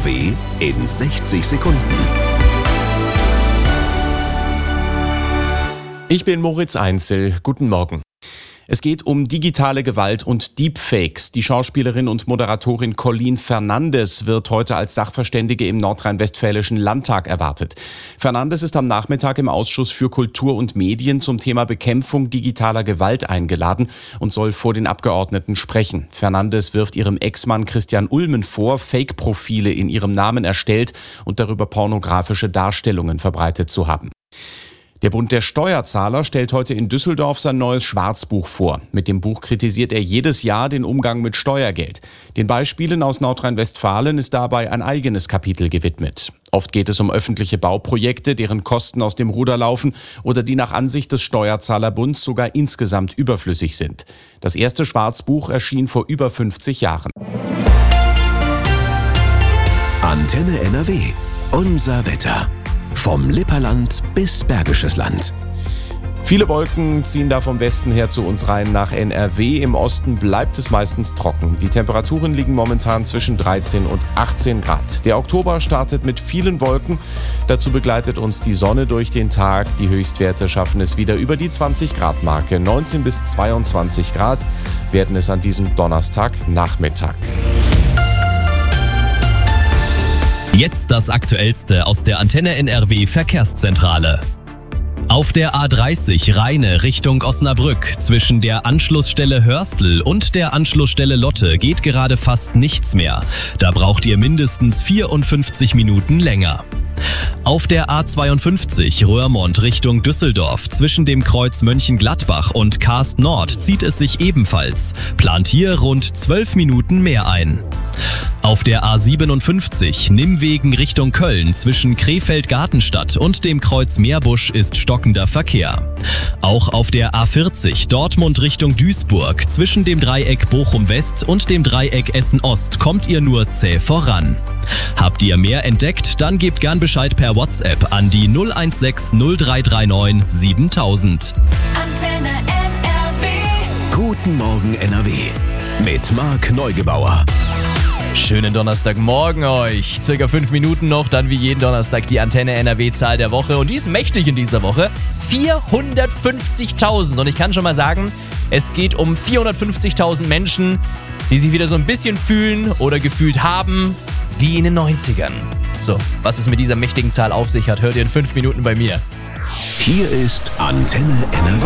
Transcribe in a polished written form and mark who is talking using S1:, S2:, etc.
S1: NRW in 60 Sekunden.
S2: Ich bin Moritz Einzel. Guten Morgen. Es geht um digitale Gewalt und Deepfakes. Die Schauspielerin und Moderatorin Colleen Fernandes wird heute als Sachverständige im nordrhein-westfälischen Landtag erwartet. Fernandes ist am Nachmittag im Ausschuss für Kultur und Medien zum Thema Bekämpfung digitaler Gewalt eingeladen und soll vor den Abgeordneten sprechen. Fernandes wirft ihrem Ex-Mann Christian Ulmen vor, Fake-Profile in ihrem Namen erstellt und darüber pornografische Darstellungen verbreitet zu haben. Der Bund der Steuerzahler stellt heute in Düsseldorf sein neues Schwarzbuch vor. Mit dem Buch kritisiert er jedes Jahr den Umgang mit Steuergeld. Den Beispielen aus Nordrhein-Westfalen ist dabei ein eigenes Kapitel gewidmet. Oft geht es um öffentliche Bauprojekte, deren Kosten aus dem Ruder laufen oder die nach Ansicht des Steuerzahlerbunds sogar insgesamt überflüssig sind. Das erste Schwarzbuch erschien vor über 50 Jahren.
S1: Antenne NRW. Unser Wetter. Vom Lipperland bis Bergisches Land.
S2: Viele Wolken ziehen da vom Westen her zu uns rein nach NRW. Im Osten bleibt es meistens trocken. Die Temperaturen liegen momentan zwischen 13 und 18 Grad. Der Oktober startet mit vielen Wolken. Dazu begleitet uns die Sonne durch den Tag. Die Höchstwerte schaffen es wieder über die 20-Grad-Marke. 19 bis 22 Grad werden es an diesem Donnerstagnachmittag.
S3: Jetzt das Aktuellste aus der Antenne NRW Verkehrszentrale. Auf der A30 Rheine Richtung Osnabrück zwischen der Anschlussstelle Hörstel und der Anschlussstelle Lotte geht gerade fast nichts mehr. Da braucht ihr mindestens 54 Minuten länger. Auf der A52 Röhrmond Richtung Düsseldorf zwischen dem Kreuz Mönchengladbach und Karst Nord zieht es sich ebenfalls. Plant hier rund 12 Minuten mehr ein. Auf der A57 Nimmwegen Richtung Köln zwischen Krefeld-Gartenstadt und dem Kreuz Meerbusch ist stockender Verkehr. Auch auf der A40 Dortmund Richtung Duisburg zwischen dem Dreieck Bochum-West und dem Dreieck Essen-Ost kommt ihr nur zäh voran. Habt ihr mehr entdeckt? Dann gebt gern Bescheid per WhatsApp an die 016 0339 7000.
S4: Antenne NRW.
S1: Guten Morgen NRW. Mit Marc Neugebauer.
S5: Schönen Donnerstagmorgen euch. Circa 5 Minuten noch, dann wie jeden Donnerstag die Antenne NRW-Zahl der Woche. Und die ist mächtig in dieser Woche. 450.000. Und ich kann schon mal sagen, es geht um 450.000 Menschen, die sich wieder so ein bisschen fühlen oder gefühlt haben wie in den 90ern. So, was es mit dieser mächtigen Zahl auf sich hat, hört ihr in 5 Minuten bei mir.
S1: Hier ist Antenne NRW.